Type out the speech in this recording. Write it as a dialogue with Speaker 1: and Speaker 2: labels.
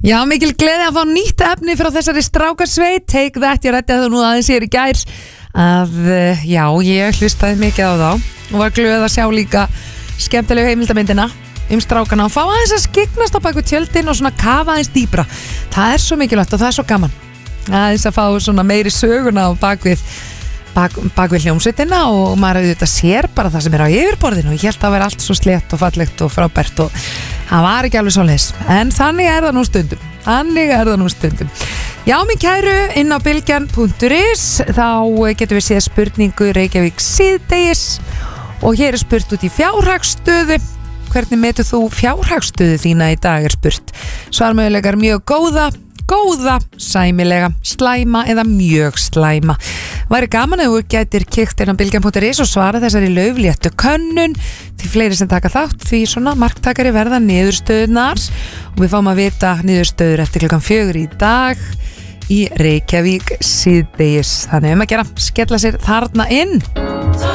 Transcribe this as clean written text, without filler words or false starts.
Speaker 1: Já, mikil gleði að fá nýtt efni frá þessari strákarsveit. Take That, ég rætti það nú aðeins hér í gær að, já, ég hlustaði mikið á þá og var glöð að sjá líka skemmtilegu heimildamyndina strákana og fá aðeins að skyggnast á baku tjöldin og svona kafa aðeins dýbra. Það er svo mikilvægt og það er svo gaman aðeins að fá svona meiri söguna á bakvið hljómsveitina og maður auðvitað sér bara það sem er á yfirborðinu og ég held að það vera allt svo slétt og fallegt og frábært og það var ekki alveg svoleiðis en þannig er það nú stundum Já, minn kæru, inn á bylgjan.is þá getum við séð spurningu Reykjavík síðdegis og hér er spurt út í fjárhagsstöðu. Hvernig metur þú fjárhagsstöðu þína í dag er spurt. Svarmöguleikar mjög góða, sæmilega, slæma eða mjög slæma. Væri gaman að þú gætir kíkt inn á bylgjan.is og svara þessari laufléttu könnun því fleiri sem taka þátt því svona marktakari verða niðurstöðunar og við fáum að vita niðurstöður eftir 4:00 í dag í Reykjavík síðdegis. Þannig að gera skella sér þarna inn.